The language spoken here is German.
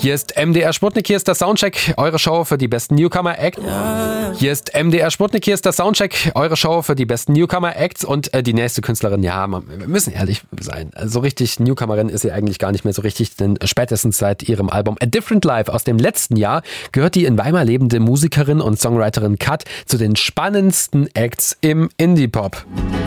Hier ist MDR Sputnik, hier ist der Soundcheck, eure Show für die besten Newcomer-Acts. Hier ist MDR Sputnik, hier ist der Soundcheck, eure Show für die besten Newcomer-Acts. Und die nächste Künstlerin, ja, wir müssen ehrlich sein, so richtig Newcomerin ist sie eigentlich gar nicht mehr so richtig, denn spätestens seit ihrem Album A Different Life aus dem letzten Jahr gehört die in Weimar lebende Musikerin und Songwriterin Kat zu den spannendsten Acts im Indie-Pop.